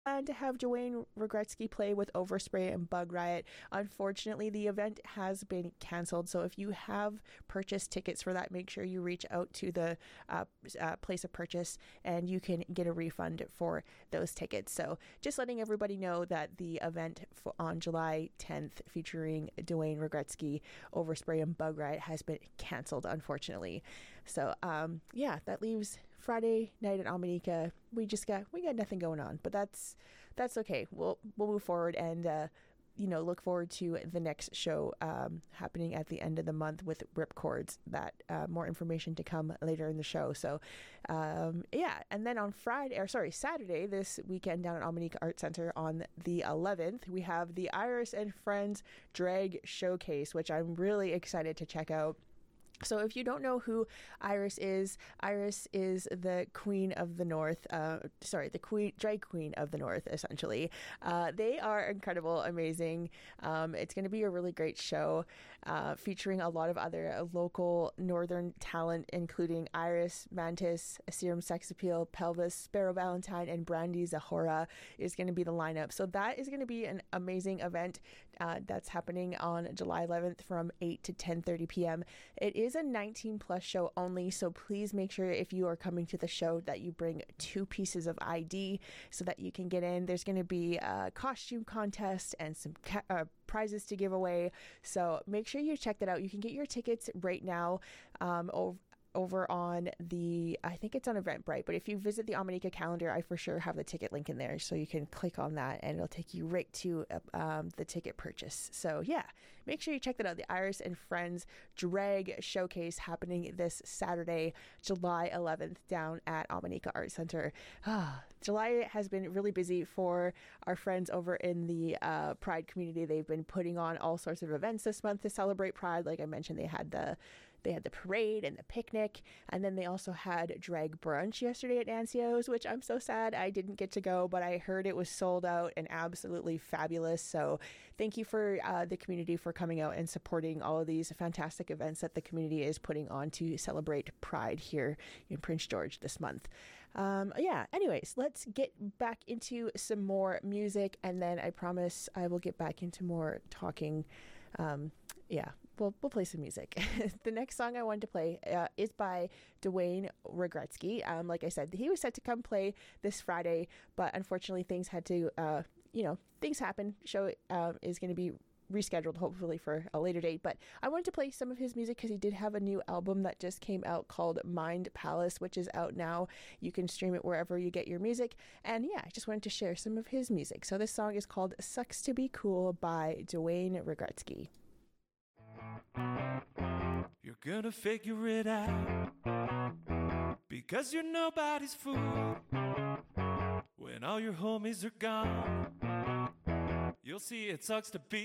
planned to have Dwayne Regretsky play with Overspray and Bug Riot. Unfortunately, the event has been canceled. So if you have purchased tickets for that, make sure you reach out to the place of purchase and you can get a refund for those tickets. So just letting everybody know that the event on July 10th featuring Dwayne Regretsky, Overspray, and Bug Riot has been canceled, unfortunately. So yeah, that leaves Friday night at Ominica. We got nothing going on, but that's okay. We'll move forward and look forward to the next show happening at the end of the month with Ripcords. That more information to come later in the show. So yeah, and then on Saturday this weekend down at Ominica Art Center on the 11th, we have the Iris and Friends Drag Showcase, which I'm really excited to check out. So if you don't know who Iris is the Queen of the North, drag queen of the North, essentially. They are incredible, amazing. It's going to be a really great show featuring a lot of other local northern talent, including Iris, Mantis, Serum Sex Appeal, Pelvis, Sparrow Valentine, and Brandy Zahora is going to be the lineup. So that is going to be an amazing event that's happening on July 11th from 8 to 10:30 p.m. It is a 19 plus show only, so please make sure if you are coming to the show that you bring 2 pieces of ID so that you can get in. There's going to be a costume contest and some prizes to give away, so make sure you check that out. You can get your tickets right now over on I think it's on Eventbrite, but if you visit the Ominica calendar, I for sure have the ticket link in there, so you can click on that and it'll take you right to the ticket purchase. So yeah, make sure you check that out. The Iris and Friends Drag Showcase happening this Saturday, July 11th down at Ominica Art Center. July has been really busy for our friends over in the Pride community. They've been putting on all sorts of events this month to celebrate Pride. Like I mentioned, they had the parade and the picnic, and then they also had drag brunch yesterday at Nancio's, which I'm so sad I didn't get to go, but I heard it was sold out and absolutely fabulous. So thank you for the community for coming out and supporting all of these fantastic events that the community is putting on to celebrate Pride here in Prince George this month. Yeah, anyways, let's get back into some more music, and then I promise I will get back into more talking. Yeah, we'll play some music. The next song I wanted to play is by Dwayne Regretsky. Like I said, he was set to come play this Friday, but unfortunately things had to, things happen. Show is going to be rescheduled hopefully for a later date, but I wanted to play some of his music because he did have a new album that just came out called Mind Palace, which is out now. You can stream it wherever you get your music, and yeah, I just wanted to share some of his music. So this song is called Sucks to Be Cool by Dwayne Regretsky. You're gonna figure it out because you're nobody's fool. When all your homies are gone, you'll see it sucks to be